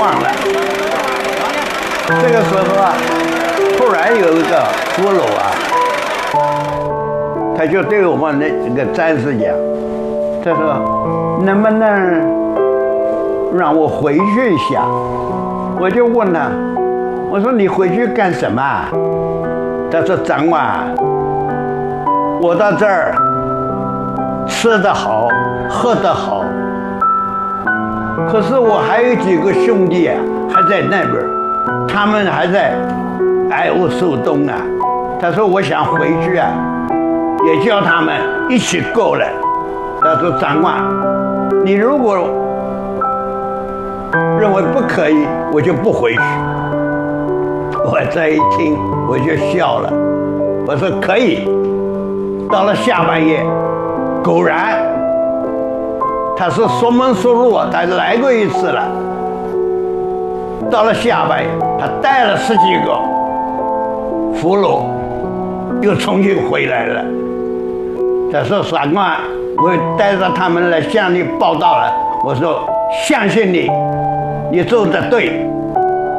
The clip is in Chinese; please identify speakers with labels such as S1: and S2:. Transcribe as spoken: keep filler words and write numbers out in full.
S1: 忘了。这个时候啊，突然有一个俘虏啊，他就对我们那这个战士讲，他说能不能让我回去一下？我就问他，我说你回去干什么？他说长官，我到这儿吃得好，喝得好，可是我还有几个兄弟啊，还在那边，他们还在挨饿受冻啊。他说我想回去啊，也叫他们一起过来。他说长官，你如果认为不可以，我就不回去。我这一听我就笑了，我说可以。到了下半夜，果然他是说门说路，他来过一次了。到了下半夜，他带了十几个俘虏，又重新回来了。他说长官，我带着他们来向你报道了。我说相信你，你做得对。